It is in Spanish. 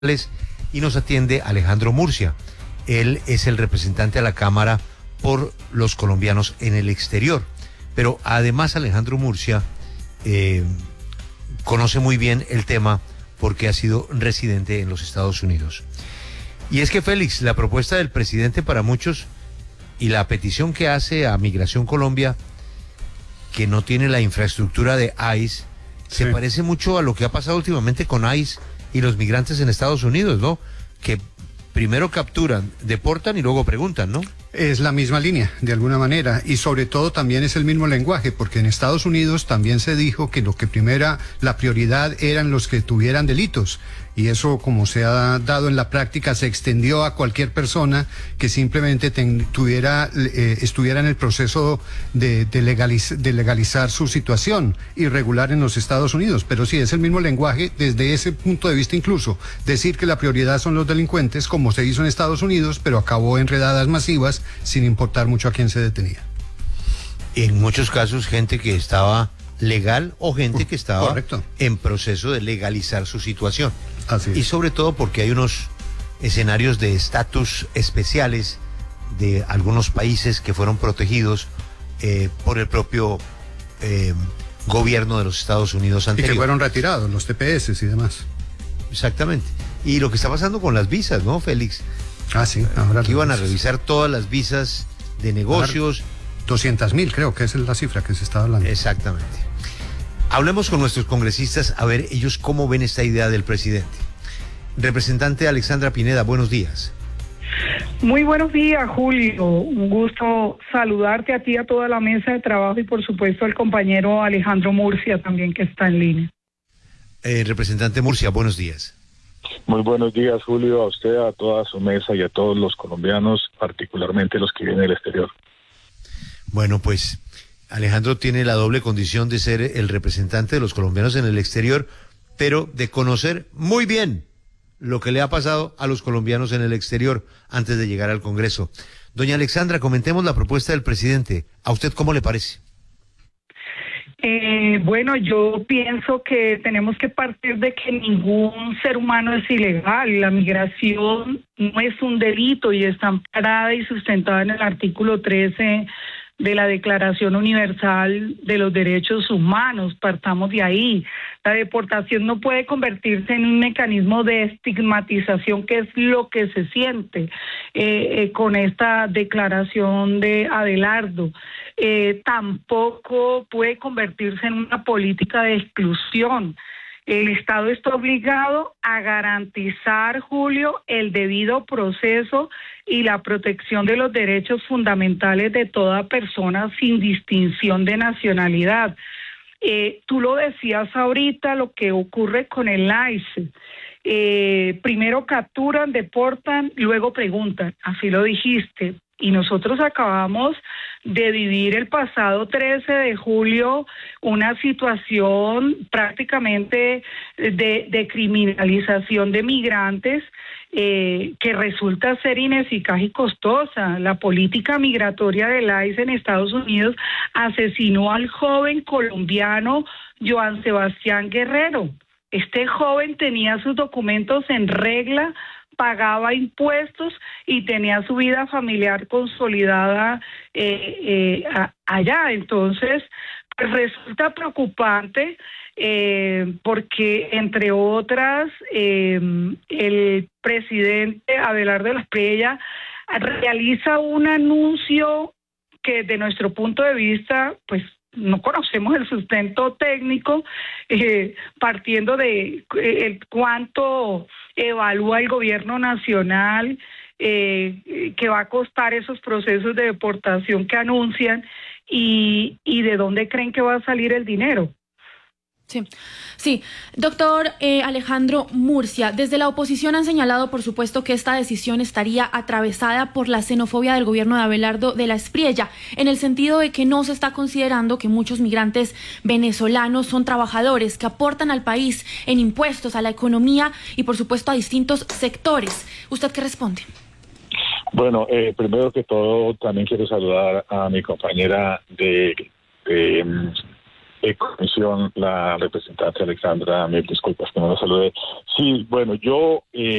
y nos atiende Alejandro Murcia. Él es el representante a la Cámara por los colombianos en el exterior. Pero además Alejandro Murcia conoce muy bien el tema porque ha sido residente en los Estados Unidos. Y es que, Félix, la propuesta del presidente para muchos y la petición que hace a Migración Colombia, que no tiene la infraestructura de ICE, se parece mucho a lo que ha pasado últimamente con ICE y los migrantes en Estados Unidos, ¿no? Que primero capturan, deportan y luego preguntan, ¿no? Es la misma línea, de alguna manera, y sobre todo también es el mismo lenguaje, porque en Estados Unidos también se dijo que la prioridad eran los que tuvieran delitos, y eso, como se ha dado en la práctica, se extendió a cualquier persona que simplemente estuviera en el proceso de legalizar su situación irregular en los Estados Unidos. Pero sí, es el mismo lenguaje desde ese punto de vista, incluso decir que la prioridad son los delincuentes, como se hizo en Estados Unidos, pero acabó en redadas masivas sin importar mucho a quién se detenía. En muchos casos, gente que estaba legal o gente que estaba correcto, en proceso de legalizar su situación. Así es. Y sobre todo porque hay unos escenarios de estatus especiales de algunos países que fueron protegidos por el propio gobierno de los Estados Unidos anterior. Y que fueron retirados, los TPS y demás. Exactamente. Y lo que está pasando con las visas, ¿no, Félix? Ah, sí. Ahora que iban a revisar todas las visas de negocios. 200.000 creo que es la cifra que se está hablando. Exactamente. Hablemos con nuestros congresistas a ver ellos cómo ven esta idea del presidente. Representante Alexandra Pineda, buenos días. Muy buenos días, Julio. Un gusto saludarte a ti, a toda la mesa de trabajo y por supuesto al compañero Alejandro Murcia también que está en línea. Representante Murcia, buenos días. Muy buenos días, Julio, a usted, a toda su mesa y a todos los colombianos, particularmente los que vienen del exterior. Bueno, pues Alejandro tiene la doble condición de ser el representante de los colombianos en el exterior, pero de conocer muy bien lo que le ha pasado a los colombianos en el exterior antes de llegar al Congreso. Doña Alexandra, comentemos la propuesta del presidente. ¿A usted cómo le parece? Bueno, yo pienso que tenemos que partir de que ningún ser humano es ilegal. La migración no es un delito y está amparada y sustentada en el artículo 13 de la Declaración Universal de los Derechos Humanos. Partamos de ahí. La deportación no puede convertirse en un mecanismo de estigmatización, que es lo que se siente con esta declaración de Abelardo. Tampoco puede convertirse en una política de exclusión. El Estado está obligado a garantizar, Julio, el debido proceso y la protección de los derechos fundamentales de toda persona sin distinción de nacionalidad. Tú lo decías ahorita, lo que ocurre con el ICE. Primero capturan, deportan, luego preguntan, así lo dijiste. Y nosotros acabamos de vivir el pasado 13 de julio una situación prácticamente de criminalización de migrantes que resulta ser ineficaz y costosa. La política migratoria del ICE en Estados Unidos asesinó al joven colombiano Joan Sebastián Guerrero. Este joven tenía sus documentos en regla, pagaba impuestos y tenía su vida familiar consolidada allá. Entonces, pues resulta preocupante porque, entre otras, el presidente Abelardo de la Espriella realiza un anuncio que, de nuestro punto de vista, pues no conocemos el sustento técnico, partiendo de cuánto evalúa el gobierno nacional que va a costar esos procesos de deportación que anuncian y de dónde creen que va a salir el dinero. Sí. Doctor Alejandro Murcia, desde la oposición han señalado, por supuesto, que esta decisión estaría atravesada por la xenofobia del gobierno de Abelardo de la Espriella, en el sentido de que no se está considerando que muchos migrantes venezolanos son trabajadores que aportan al país en impuestos, a la economía y, por supuesto, a distintos sectores. ¿Usted qué responde? Bueno, primero que todo, también quiero saludar a mi compañera comisión, la representante Alexandra, mil disculpas que no la saludé. Sí, bueno, yo